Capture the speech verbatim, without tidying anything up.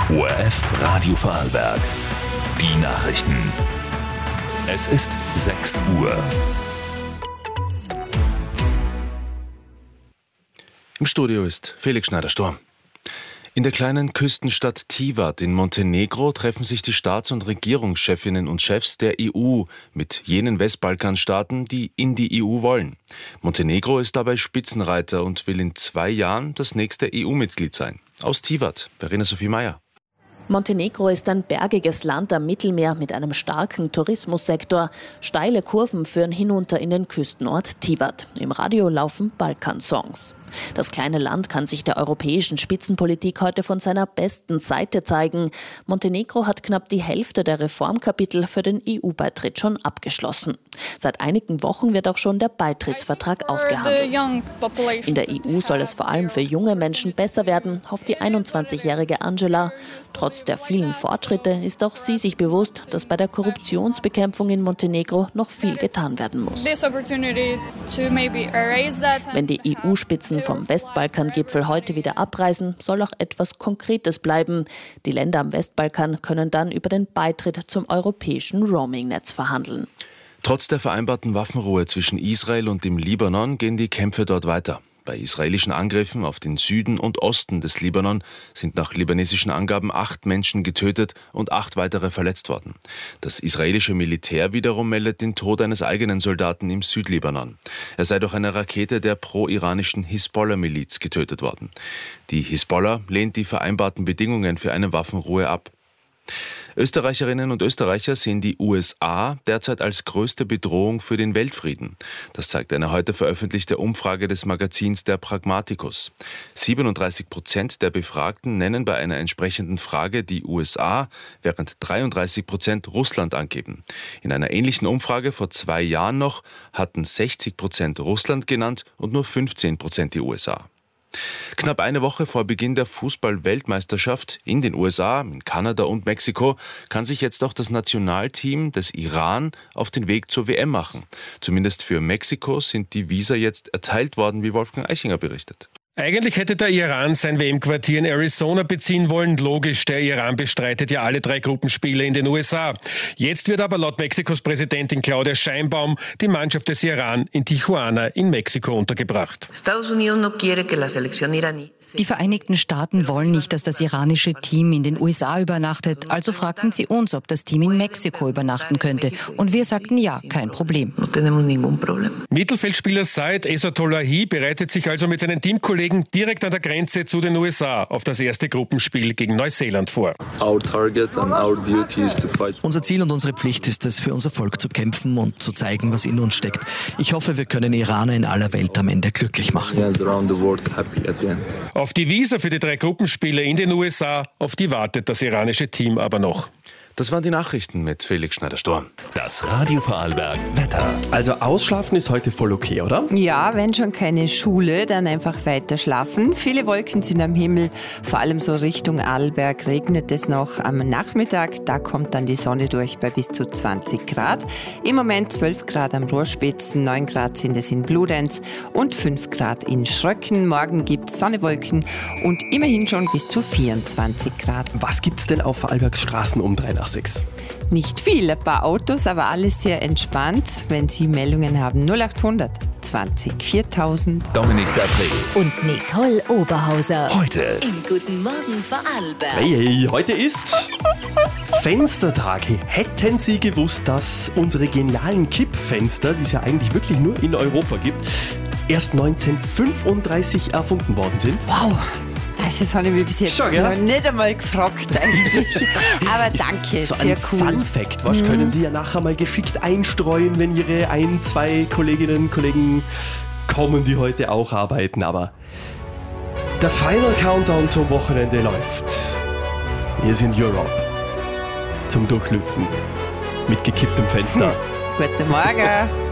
O R F Radio Vorarlberg. Die Nachrichten. Es ist sechs Uhr. Im Studio ist Felix Schneider-Sturm. In der kleinen Küstenstadt Tivat in Montenegro treffen sich die Staats- und Regierungschefinnen und Chefs der E U mit jenen Westbalkanstaaten, die in die E U wollen. Montenegro ist dabei Spitzenreiter und will in zwei Jahren das nächste E U-Mitglied sein. Aus Tivat, Verena Sophie Meyer. Montenegro ist ein bergiges Land am Mittelmeer mit einem starken Tourismussektor. Steile Kurven führen hinunter in den Küstenort Tivat. Im Radio laufen Balkansongs. Das kleine Land kann sich der europäischen Spitzenpolitik heute von seiner besten Seite zeigen. Montenegro hat knapp die Hälfte der Reformkapitel für den E U-Beitritt schon abgeschlossen. Seit einigen Wochen wird auch schon der Beitrittsvertrag ausgehandelt. In der E U soll es vor allem für junge Menschen besser werden, hofft die einundzwanzigjährige Angela. Trotz der vielen Fortschritte ist auch sie sich bewusst, dass bei der Korruptionsbekämpfung in Montenegro noch viel getan werden muss. Wenn die E U-Spitzen vom Westbalkan-Gipfel heute wieder abreisen, soll auch etwas Konkretes bleiben. Die Länder am Westbalkan können dann über den Beitritt zum europäischen Roaming-Netz verhandeln. Trotz der vereinbarten Waffenruhe zwischen Israel und dem Libanon gehen die Kämpfe dort weiter. Bei israelischen Angriffen auf den Süden und Osten des Libanon sind nach libanesischen Angaben acht Menschen getötet und acht weitere verletzt worden. Das israelische Militär wiederum meldet den Tod eines eigenen Soldaten im Südlibanon. Er sei durch eine Rakete der pro-iranischen Hisbollah-Miliz getötet worden. Die Hisbollah lehnt die vereinbarten Bedingungen für eine Waffenruhe ab. Österreicherinnen und Österreicher sehen die U S A derzeit als größte Bedrohung für den Weltfrieden. Das zeigt eine heute veröffentlichte Umfrage des Magazins Der Pragmaticus. siebenunddreißig Prozent der Befragten nennen bei einer entsprechenden Frage die U S A, während dreiunddreißig Prozent Russland angeben. In einer ähnlichen Umfrage vor zwei Jahren noch hatten sechzig Prozent Russland genannt und nur fünfzehn Prozent die U S A. Knapp eine Woche vor Beginn der Fußball-Weltmeisterschaft in den U S A, in Kanada und Mexiko kann sich jetzt auch das Nationalteam des Iran auf den Weg zur W M machen. Zumindest für Mexiko sind die Visa jetzt erteilt worden, wie Wolfgang Eichinger berichtet. Eigentlich hätte der Iran sein W M-Quartier in Arizona beziehen wollen. Logisch, der Iran bestreitet ja alle drei Gruppenspiele in den U S A. Jetzt wird aber laut Mexikos Präsidentin Claudia Sheinbaum die Mannschaft des Iran in Tijuana in Mexiko untergebracht. Die Vereinigten Staaten wollen nicht, dass das iranische Team in den U S A übernachtet. Also fragten sie uns, ob das Team in Mexiko übernachten könnte. Und wir sagten ja, kein Problem. Mittelfeldspieler Said Ezatolahi bereitet sich also mit seinen Teamkollegen direkt an der Grenze zu den U S A auf das erste Gruppenspiel gegen Neuseeland vor. Unser Ziel und unsere Pflicht ist es, für unser Volk zu kämpfen und zu zeigen, was in uns steckt. Ich hoffe, wir können Iraner in aller Welt am Ende glücklich machen. Auf die Visa für die drei Gruppenspiele in den U S A, auf die wartet das iranische Team aber noch. Das waren die Nachrichten mit Felix Schneider-Sturm. Das Radio Vorarlberg Wetter. Also ausschlafen ist heute voll okay, oder? Ja, wenn schon keine Schule, dann einfach weiter schlafen. Viele Wolken sind am Himmel, vor allem so Richtung Arlberg regnet es noch am Nachmittag. Da kommt dann die Sonne durch bei bis zu zwanzig Grad. Im Moment zwölf Grad am Rohrspitzen, neun Grad sind es in Bludenz und fünf Grad in Schröcken. Morgen gibt es Sonnewolken und immerhin schon bis zu vierundzwanzig Grad. Was gibt's denn auf Vorarlbergs Straßen um drei nach sechs? Nicht viel, ein paar Autos, aber alles sehr entspannt. Wenn Sie Meldungen haben, null achthundert zwanzig viertausend. Dominik Dapré Und Nicole Oberhauser. Heute Im Guten Morgen Vorarlberg. Hey, hey, heute ist Fenstertag. Hätten Sie gewusst, dass unsere genialen Kippfenster, die es ja eigentlich wirklich nur in Europa gibt, erst neunzehnhundertfünfunddreißig erfunden worden sind? Wow. Das habe ich mich bis jetzt Schon, noch nicht einmal gefragt eigentlich. Aber danke, so sehr ein cool. Fun Fact, was mhm. können Sie ja nachher mal geschickt einstreuen, wenn Ihre ein, zwei Kolleginnen und Kollegen kommen, die heute auch arbeiten. Aber der Final Countdown zum Wochenende läuft. Wir sind Europe. Zum Durchlüften. Mit gekipptem Fenster. Hm. Guten Morgen.